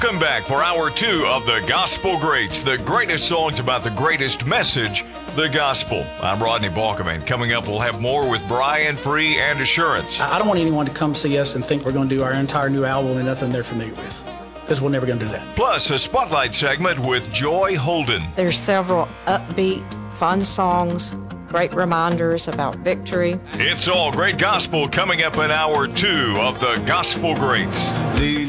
Welcome back for hour 2 of the Gospel Greats, the greatest songs about the greatest message, the gospel. I'm Rodney Balkerman. Coming up, we'll have more with Brian Free and Assurance. I don't want anyone to come see us and think we're going to do our entire new album and nothing they're familiar with, because we're never going to do that. Plus, a spotlight segment with Joy Holden. There's several upbeat, fun songs, great reminders about victory. It's all great gospel coming up in hour 2 of the Gospel Greats.